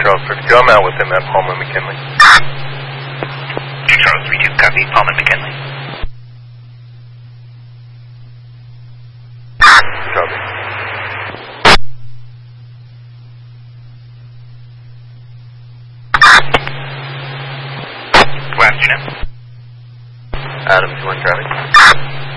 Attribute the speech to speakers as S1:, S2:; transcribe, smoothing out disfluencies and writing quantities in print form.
S1: Charles 32, I'm out with him at Palmer McKinley.
S2: Charles 32, copy, Palmer McKinley.
S1: Copy.
S2: Good afternoon.
S1: Adam 2-1 traffic.